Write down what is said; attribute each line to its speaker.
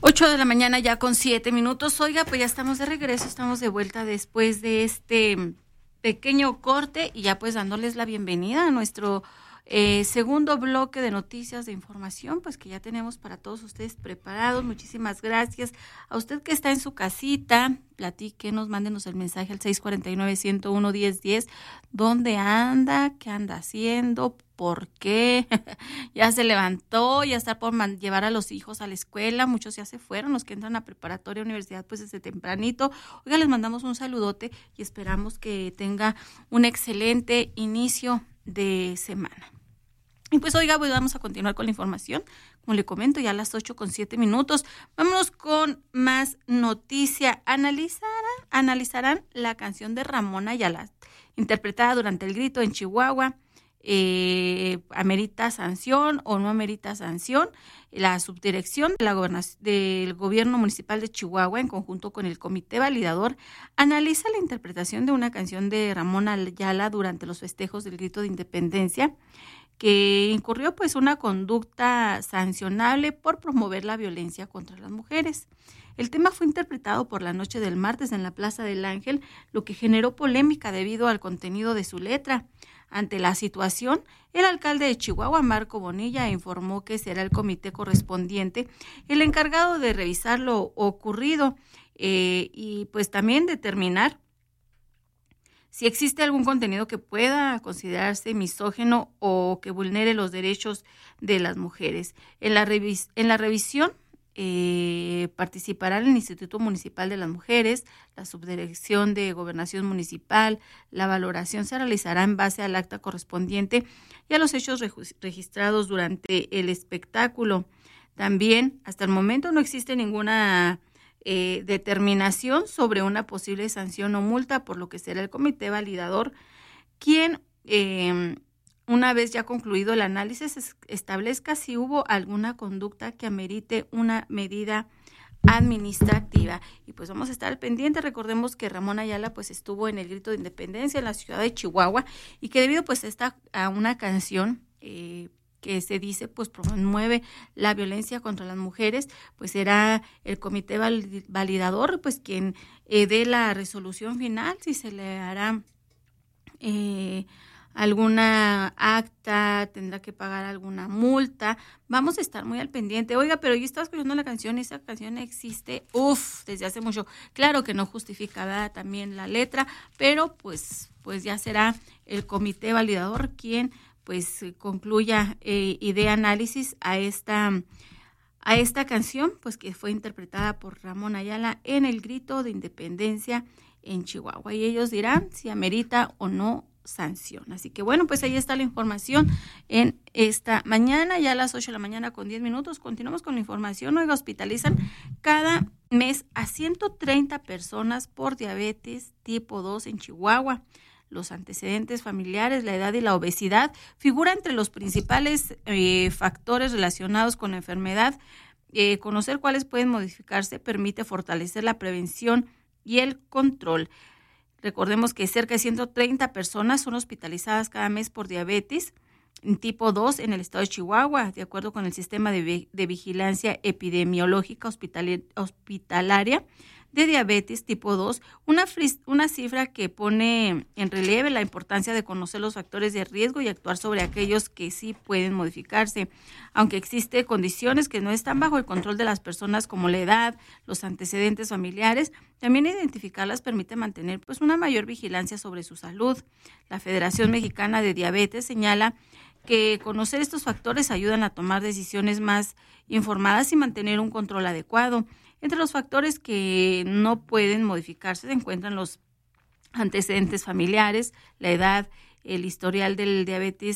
Speaker 1: 8 de la mañana ya con 7 minutos. Oiga, pues ya estamos de regreso, estamos de vuelta después de este pequeño corte y ya pues dándoles la bienvenida a nuestro segundo bloque de noticias de información, pues que ya tenemos para todos ustedes preparados. Muchísimas gracias a usted que está en su casita. Platíquenos, mándenos el mensaje al 649-101-1010. ¿Dónde anda? ¿Qué anda haciendo? ¿Por qué? Ya se levantó, ya está por llevar a los hijos a la escuela. Muchos ya se fueron, los que entran a preparatoria, universidad, pues desde tempranito. Oiga, les mandamos un saludote y esperamos que tenga un excelente inicio de semana. Y pues oiga, pues vamos a continuar con la información. Como le comento, ya a las 8:07. Vámonos con más noticia. Analizarán la canción de Ramón Ayala, interpretada durante el grito en Chihuahua. ¿Amerita sanción o no amerita sanción? La subdirección del gobierno municipal de Chihuahua, en conjunto con el comité validador, analiza la interpretación de una canción de Ramón Ayala durante los festejos del grito de independencia, que incurrió pues una conducta sancionable por promover la violencia contra las mujeres. El tema fue interpretado por la noche del martes en la Plaza del Ángel, lo que generó polémica debido al contenido de su letra. Ante la situación, el alcalde de Chihuahua, Marco Bonilla, informó que será el comité correspondiente el encargado de revisar lo ocurrido y pues también determinar si existe algún contenido que pueda considerarse misógino o que vulnere los derechos de las mujeres. En la revisión participarán el Instituto Municipal de las Mujeres, la Subdirección de Gobernación Municipal. La valoración se realizará en base al acta correspondiente y a los hechos registrados durante el espectáculo. También, hasta el momento, no existe ninguna determinación sobre una posible sanción o multa, por lo que será el comité validador quien, una vez ya concluido el análisis, establezca si hubo alguna conducta que amerite una medida administrativa. Y pues vamos a estar al pendiente. Recordemos que Ramón Ayala pues estuvo en el grito de independencia en la ciudad de Chihuahua y que debido pues a una canción que se dice pues promueve la violencia contra las mujeres, pues será el comité validador pues quien dé la resolución final, si se le hará alguna acta, tendrá que pagar alguna multa. Vamos a estar muy al pendiente. Oiga, pero yo estaba escuchando la canción, esa canción existe, desde hace mucho. Claro que no justificaba también la letra, pero pues ya será el comité validador quien pues concluya y dé análisis a esta canción, pues que fue interpretada por Ramón Ayala en el grito de independencia en Chihuahua. Y ellos dirán si amerita o no sanción. Así que bueno, pues ahí está la información en esta mañana, ya a las 8:10 Continuamos con la información. Oiga, hospitalizan cada mes a 130 personas por diabetes tipo 2 en Chihuahua. Los antecedentes familiares, la edad y la obesidad figuran entre los principales factores relacionados con la enfermedad. Conocer cuáles pueden modificarse permite fortalecer la prevención y el control. Recordemos que cerca de 130 personas son hospitalizadas cada mes por diabetes tipo 2 en el estado de Chihuahua, de acuerdo con el sistema de vigilancia epidemiológica hospitalaria de diabetes tipo 2, una cifra que pone en relieve la importancia de conocer los factores de riesgo y actuar sobre aquellos que sí pueden modificarse. Aunque existen condiciones que no están bajo el control de las personas, como la edad, los antecedentes familiares, también identificarlas permite mantener pues una mayor vigilancia sobre su salud. La Federación Mexicana de Diabetes señala que conocer estos factores ayudan a tomar decisiones más informadas y mantener un control adecuado. Entre los factores que no pueden modificarse se encuentran los antecedentes familiares, la edad, el historial del diabetes